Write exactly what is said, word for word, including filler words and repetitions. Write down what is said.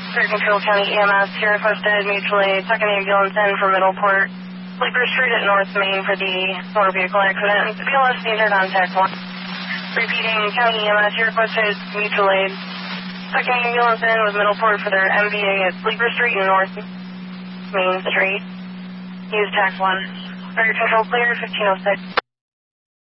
Fire Control County E M S, here requested mutual aid, second ambulance in for Middleport, Sleeper Street at North Main for the motor vehicle accident. B L S needed on tech one. Repeating, County E M S, here requested mutual aid, second ambulance in with Middleport for their M V A at Sleeper Street and North Main Street. Use tech one. Fire Control clear, fifteen oh six.